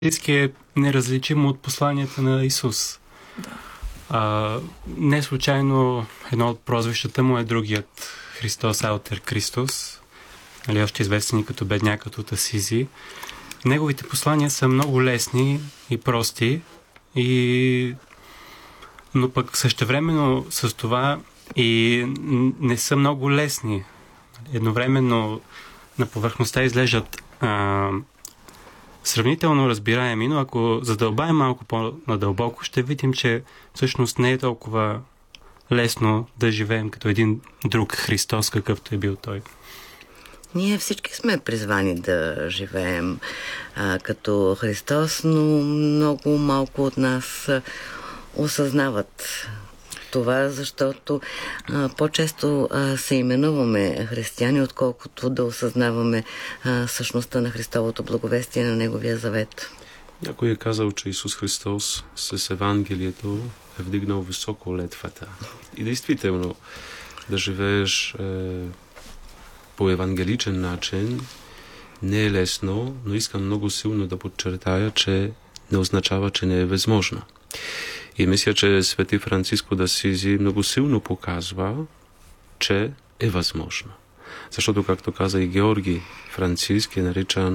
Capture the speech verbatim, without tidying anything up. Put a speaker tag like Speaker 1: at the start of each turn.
Speaker 1: е неразличимо от посланията на Исус.
Speaker 2: Да.
Speaker 1: А, не случайно едно от прозвищата му е другият Христос Аутер Кристос, нали, още известен и като беднякът от Асизи. Неговите послания са много лесни и прости, и... но пък същевременно с това и не са много лесни. Едновременно на повърхността изглеждат а, сравнително разбираеми, но ако задълбаем малко по-надълбоко, ще видим, че всъщност не е толкова лесно да живеем като един друг Христос, какъвто е бил той.
Speaker 3: Ние всички сме призвани да живеем а, като Христос, но много малко от нас а, осъзнават това, защото а, по-често а, се именуваме християни, отколкото да осъзнаваме а, същността на Христовото благовестие, на Неговия завет.
Speaker 4: Някой е казал, че Исус Христос с Евангелието е вдигнал високо летвата. И действително, да живееш е, по евангеличен начин не е лесно, но искам много силно да подчертая, че не означава, че не е възможно. И мисля, че свети Франциско д'Асизи много силно показва, че е възможно. Защото, както каза и Георги Франциски, е наричан